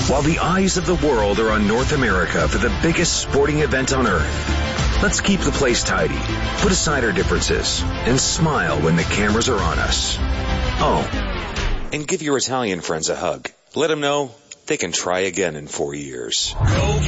While the eyes of the world are on North America for the biggest sporting event on earth, let's keep the place tidy, put aside our differences, and smile when the cameras are on us. Oh, and give your Italian friends a hug. Let them know they can try again in 4 years. Go